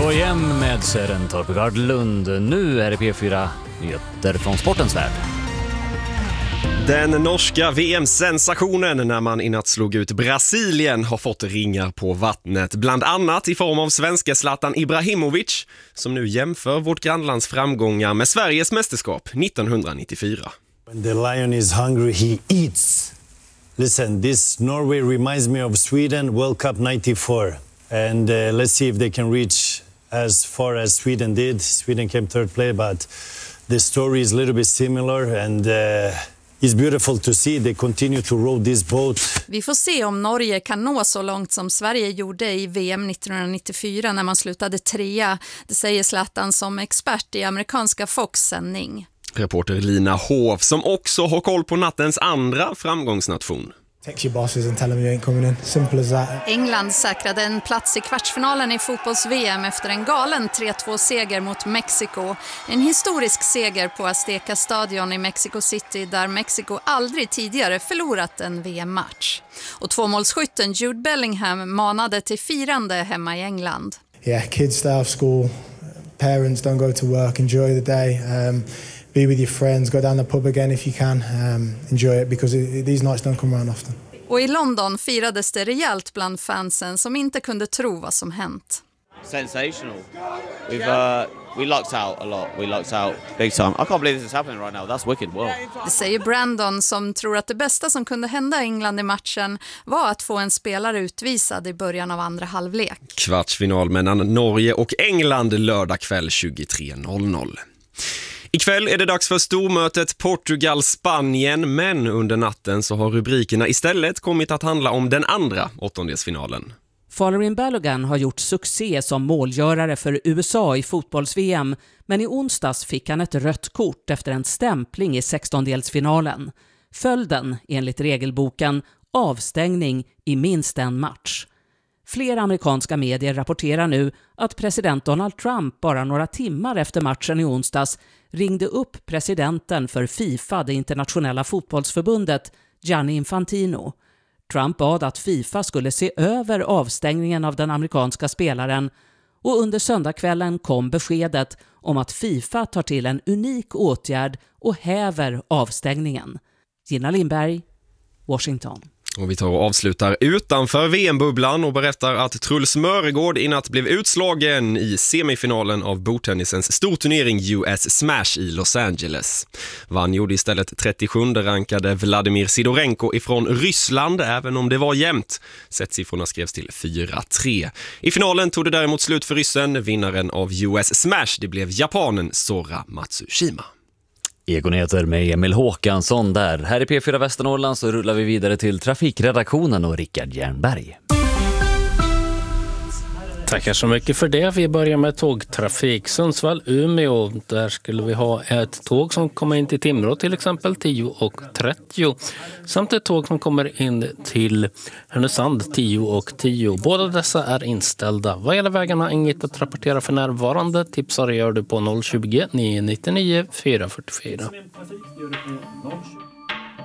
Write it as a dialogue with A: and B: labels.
A: H&M med Sören Torpegard Lund. Nu är det P4 nyheter från sportens värld.
B: Den norska VM-sensationen när man i natt slog ut Brasilien har fått ringar på vattnet. Bland annat i form av svenska Zlatan Ibrahimovic som nu jämför vårt grannlands framgångar med Sveriges mästerskap 1994.
C: When the lion is hungry, he eats. Listen, this Norway reminds me of Sweden World Cup 94. And let's see if they can reach as far as Sweden did. Sweden came third place, but the story is a little bit similar and it's beautiful to see. They continue to row this boat.
D: Vi får se om Norge kan nå så långt som Sverige gjorde i VM 1994 när man slutade 3. Det säger Zlatan som expert i amerikanska Fox-sändning.
B: Reporter Lina Hof som också har koll på nattens andra framgångsnation.
E: Text your bosses and tell them you ain't coming in. Simple as that.
D: England säkrade en plats i kvartsfinalen i fotbolls-VM efter en galen 3-2-seger mot Mexiko. En historisk seger på Azteca Stadion i Mexico City där Mexiko aldrig tidigare förlorat en VM-match. Och tvåmålsskytten Jude Bellingham manade till firande hemma i England.
E: Yeah, kids stay off school. Parents don't go to work. Enjoy the day. Be with your friends, go down the pub again if you can. Enjoy it because these nights don't come around often.
D: Och i London firades det rejält bland fansen som inte kunde tro vad som hänt.
F: Sensational. We lucked out a lot. We lucked out big time. I can't believe this is happening right now. That's wicked. Wow.
D: Det säger Brandon som tror att det bästa som kunde hända England i matchen var att få en spelare utvisad i början av andra halvlek.
B: Kvartsfinal mellan Norge och England lördag kväll 23:00. Ikväll är det dags för stormötet Portugal-Spanien, men under natten så har rubrikerna istället kommit att handla om den andra åttondelsfinalen.
G: Folarin Balogun har gjort succé som målgörare för USA i fotbolls-VM, men i onsdags fick han ett rött kort efter en stämpling i 16-delsfinalen. Följden, enligt regelboken, avstängning i minst en match. Flera amerikanska medier rapporterar nu att president Donald Trump bara några timmar efter matchen i onsdags ringde upp presidenten för FIFA, det internationella fotbollsförbundet, Gianni Infantino. Trump bad att FIFA skulle se över avstängningen av den amerikanska spelaren och under söndagskvällen kom beskedet om att FIFA tar till en unik åtgärd och häver avstängningen. Gina Lindberg, Washington.
B: Och vi tar och avslutar utanför VM-bubblan och berättar att Truls Mörgård i natt blev utslagen i semifinalen av bordtennisens storturnering US Smash i Los Angeles. Vann gjorde istället 37-rankade Vladimir Sidorenko ifrån Ryssland, även om det var jämnt. Sättsiffrorna skrevs till 4-3. I finalen tog det däremot slut för ryssen. Vinnaren av US Smash, det blev japanen Sora Matsushima.
A: Egonheter med Emil Håkansson där. Här i P4 Västernorrland så rullar vi vidare till trafikredaktionen och Rickard Jernberg.
H: Tackar så mycket för det. Vi börjar med tågtrafik. Sundsvall-Umeå. Där skulle vi ha ett tåg som kommer in till Timrå till exempel 10:30. Samt ett tåg som kommer in till Härnösand 10:10. Båda dessa är inställda. Vad gäller vägarna inget att rapportera för närvarande. Tipsar gör du på 020 999 444.